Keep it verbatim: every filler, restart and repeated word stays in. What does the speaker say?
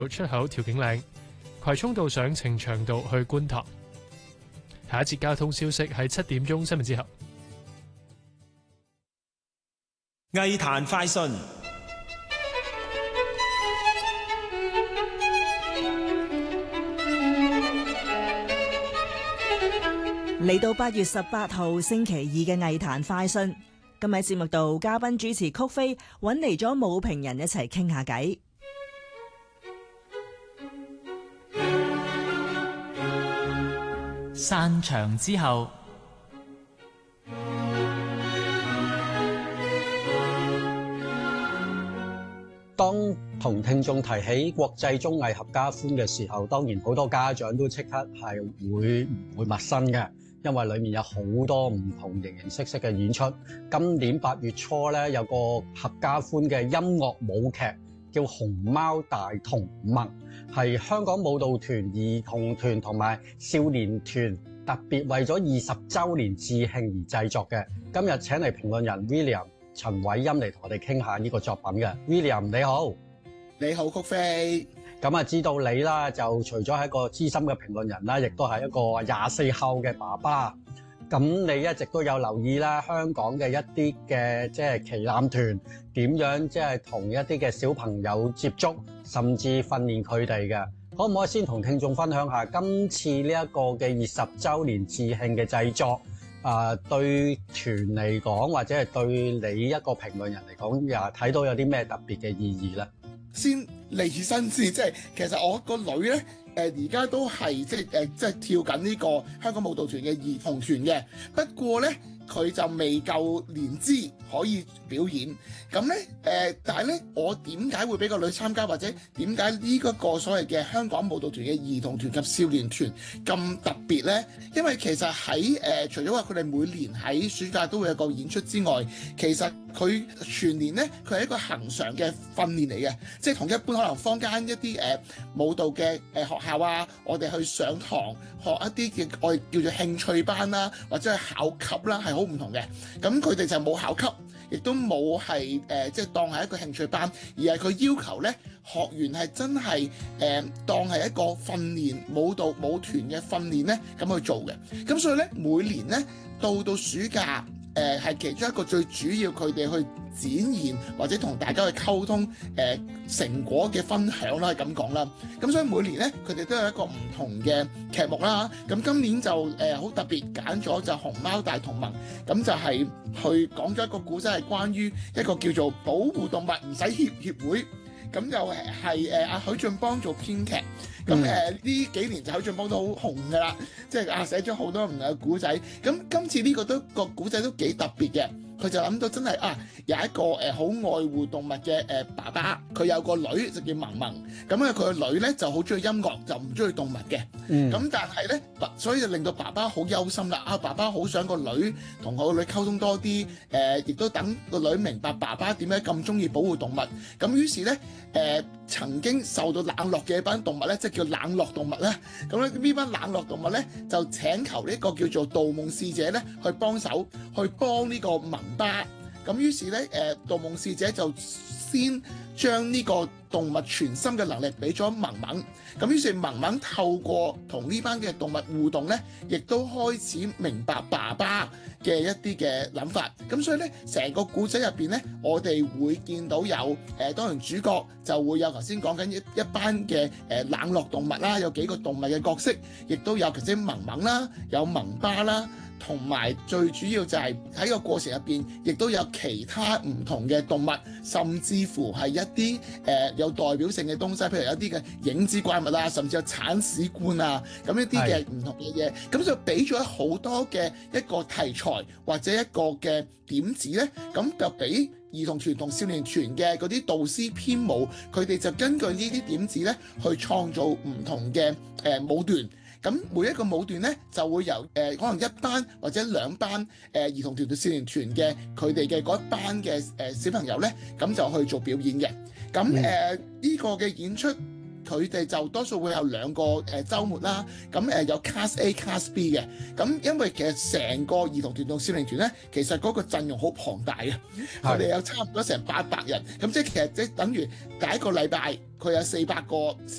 出口調景嶺，葵涌道上呈祥道去觀塘。下一節交通消息喺七點鐘新聞之後。 藝壇快訊。 嚟到八月十八號星期二嘅藝壇快訊，今日節目度嘉賓主持曲飛揾嚟咗武評人一齊傾下偈。 散場之後， 當同聽眾提起國際綜藝合家歡嘅時候，當然好多家長都即刻係會唔會陌生嘅，因為裡面有好多唔同形形色色嘅演出。今年八月初咧，有個合家歡嘅音樂舞劇叫《熊貓大同盟》，係香港舞蹈團、兒童團同埋少年團特別為咗二十週年致慶而製作嘅。今日請嚟評論人 William 陳偉欽嚟同我哋傾下呢個作品嘅。William 你好。 你好，曲飛。 咁啊，知道你啦，就除咗係一個資深嘅評論人啦，亦都係一個廿四後嘅爸爸。咁你一直都有留意啦，香港嘅一啲嘅即係旗艦團點樣即係同一啲嘅小朋友接觸，甚至訓練佢哋嘅。可唔可以先同聽眾分享下今次呢一個嘅二十週年致慶嘅製作？啊、呃，對團嚟講，或者係對你一個評論人嚟講，又睇到有啲咩特別嘅意義咧？ 先利起身先，即係其實我個女咧，誒而家都係即係誒即係跳緊呢個香港舞蹈團嘅兒童團嘅，不過咧佢就未夠年資可以表演，咁咧誒，但係咧我點解會俾個女參加，或者點解呢一個所謂嘅香港舞蹈團嘅兒童團及少年團咁特別咧？因為其實喺誒、呃、除咗話佢哋每年喺暑假都會有個演出之外，其實佢全年咧佢係一個恆常嘅訓練嚟嘅，即係同一般可能坊間一啲誒、呃、舞蹈嘅誒、呃、學校啊，我哋去上堂學一啲嘅我哋叫做興趣班啦，或者係考級啦，係好唔同嘅。咁佢哋就冇考級，亦都冇係誒即係當係一個興趣班，而係佢要求咧學員係真係誒、呃、當係一個訓練舞蹈舞團嘅訓練咧咁去做嘅。咁所以咧每年咧到到暑假誒係、呃、其中一個最主要佢哋去展現或者同大家去溝通誒、呃、成果嘅分享啦，係咁講啦。咁所以每年咧佢哋都有一個唔同嘅劇目啦。咁今年就誒好、呃、特別揀咗就熊貓大同盟，咁就係去講咗一個故仔，係關於一個叫做保護動物唔使協協會。咁就係誒阿許進邦做編劇，咁誒呢幾年就許進邦都好紅㗎啦，即係啊寫咗好多唔同嘅古仔。咁今次呢個都個古仔都幾特別嘅，佢就諗到真係啊有一個誒好愛護動物嘅誒爸爸，佢有個女就叫萌萌，咁啊佢個女咧就好中意音樂，就唔中意動物嘅。咁、嗯、但係咧，所以就令到爸爸好憂心啦。啊爸爸好想個女同我個女溝通多啲，誒、呃、亦都等個女明白爸爸點解咁中意保護動物。咁於是咧。誒、呃、曾經受到冷落嘅一班動物咧，即係叫冷落動物咧。咁咧呢班冷落動物咧，就請求呢個叫做盜夢使者咧去幫手，去幫呢個萌巴。咁於是咧，誒、呃、盜夢使者就先將呢個動物傳心嘅能力俾咗萌萌。咁於是萌萌透過同呢班嘅動物互動咧，亦都開始明白爸爸嘅一啲嘅諗法。咁所以咧，成個故仔入邊咧，我哋會見到有誒、呃，當然主角就會有頭先講緊一一班嘅誒、呃、冷落動物啦，有幾個動物嘅角色，亦都有頭先萌萌啦，有萌巴啦。同埋最主要就係喺個過程入邊，亦都有其他唔同嘅動物，甚至乎係一啲誒、呃、有代表性嘅東西，譬如有啲嘅影子怪物啊，甚至有鏟屎官啊，咁一啲嘅唔同嘅嘢，咁就俾咗好多嘅一個題材或者一個嘅點子咧，咁就俾兒童團同少年團嘅嗰啲導師編舞，佢哋就根據呢啲點子咧去創造唔同嘅誒、呃、舞段。咁每一個舞段咧就會由誒、呃、可能一班或者兩班誒、呃、兒童團同少年團嘅佢哋嘅嗰一班嘅誒、呃、小朋友咧，咁就去做表演嘅。咁誒呢個嘅演出佢哋就多數會有兩個誒週末啦。咁誒有 Class A、Class B 嘅。咁因為其實成個兒童團同少年團咧，其實嗰個陣容好龐大嘅，佢哋有差唔多成八百人。咁即係其實即係等於第一個禮拜佢有四百個